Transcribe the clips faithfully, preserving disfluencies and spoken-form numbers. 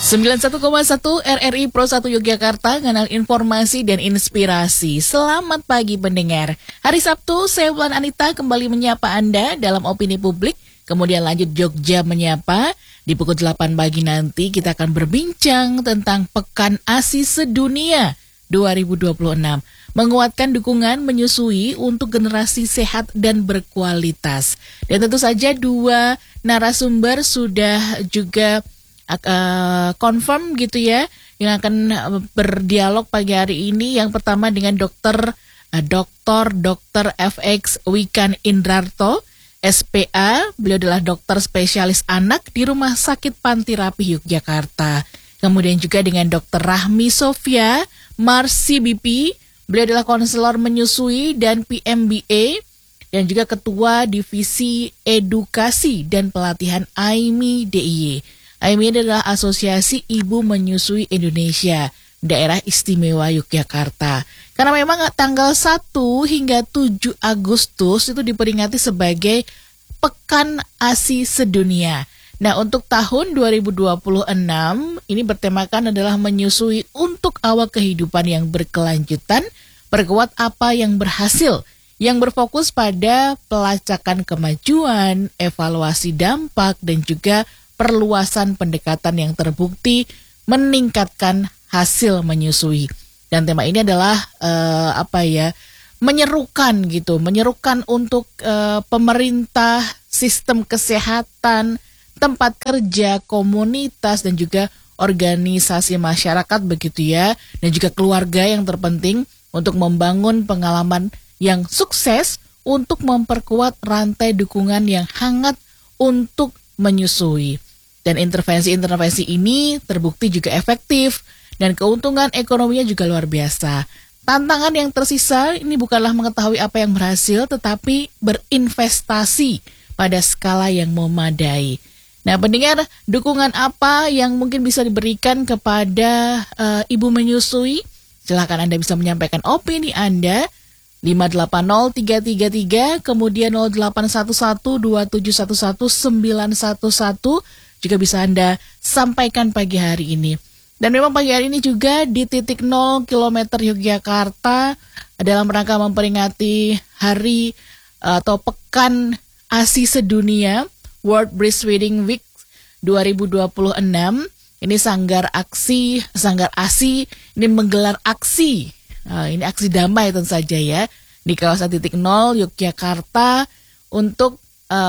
sembilan puluh satu koma satu R R I Pro satu Yogyakarta, kanal informasi dan inspirasi. Selamat pagi pendengar. Hari Sabtu, saya Wulan Anita kembali menyapa Anda dalam opini publik. Kemudian lanjut Jogja Menyapa. Di pukul delapan pagi nanti kita akan berbincang tentang Pekan ASI Sedunia dua ribu dua puluh enam. Menguatkan dukungan menyusui untuk generasi sehat dan berkualitas. Dan tentu saja dua narasumber sudah juga uh, confirm gitu ya, yang akan berdialog pagi hari ini. Yang pertama dengan dokter uh, dokter dokter F X Wikan Indrarto, S P A. Beliau adalah dokter spesialis anak di Rumah Sakit Panti Rapih Yogyakarta. Kemudian juga dengan dokter Rahmi Sofia, Mars C B P. Beliau adalah konselor menyusui dan P M B A dan juga ketua divisi edukasi dan pelatihan A I M I D I Y. A I M I adalah Asosiasi Ibu Menyusui Indonesia, Daerah Istimewa Yogyakarta. Karena memang tanggal satu hingga tujuh Agustus itu diperingati sebagai Pekan ASI Sedunia. Nah, untuk tahun dua ribu dua puluh enam ini bertemakan adalah menyusui untuk awal kehidupan yang berkelanjutan, perkuat apa yang berhasil, yang berfokus pada pelacakan kemajuan, evaluasi dampak, dan juga perluasan pendekatan yang terbukti meningkatkan hasil menyusui. Dan tema ini adalah uh, apa ya, menyerukan gitu, menyerukan untuk uh, pemerintah, sistem kesehatan, tempat kerja, komunitas, dan juga organisasi masyarakat begitu ya, dan juga keluarga yang terpenting untuk membangun pengalaman yang sukses untuk memperkuat rantai dukungan yang hangat untuk menyusui. Dan intervensi-intervensi ini terbukti juga efektif dan keuntungan ekonominya juga luar biasa. Tantangan yang tersisa ini bukanlah mengetahui apa yang berhasil, tetapi berinvestasi pada skala yang memadai. Nah, pendengar, dukungan apa yang mungkin bisa diberikan kepada uh, ibu menyusui? Silakan Anda bisa menyampaikan opini Anda lima delapan nol tiga tiga tiga, kemudian nol delapan satu satu dua tujuh satu satu sembilan satu satu juga bisa Anda sampaikan pagi hari ini. Dan memang pagi hari ini juga di titik nol kilometer Yogyakarta dalam rangka memperingati hari uh, atau Pekan ASI Sedunia World Breastfeeding Week dua ribu dua puluh enam. Ini Sanggar Aksi, Sanggar ASI ini menggelar aksi. Uh, ini aksi damai tentu saja ya, di kawasan titik nol Yogyakarta untuk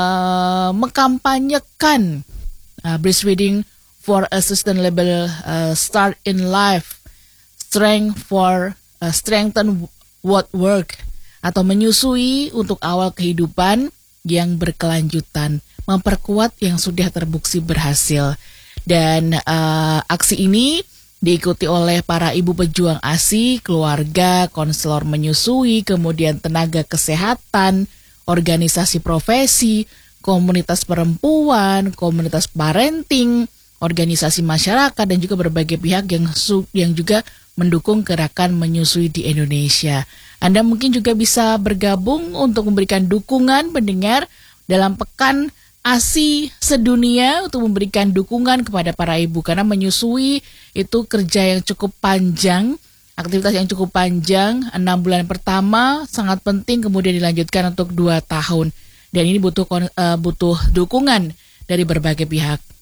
uh, mengkampanyekan uh, breastfeeding for a sustainable uh, start in life, strength for uh, strengthen what work, atau menyusui untuk awal kehidupan yang berkelanjutan, memperkuat yang sudah terbukti berhasil. Dan uh, aksi ini diikuti oleh para ibu pejuang ASI, keluarga, konselor menyusui, kemudian tenaga kesehatan, organisasi profesi, komunitas perempuan, komunitas parenting, organisasi masyarakat, dan juga berbagai pihak yang su- yang juga mendukung gerakan menyusui di Indonesia. Anda mungkin juga bisa bergabung untuk memberikan dukungan pendengar dalam Pekan ASI Sedunia untuk memberikan dukungan kepada para ibu, karena menyusui itu kerja yang cukup panjang, aktivitas yang cukup panjang. Enam bulan pertama sangat penting, kemudian dilanjutkan untuk dua tahun, dan ini butuh uh, butuh dukungan dari berbagai pihak.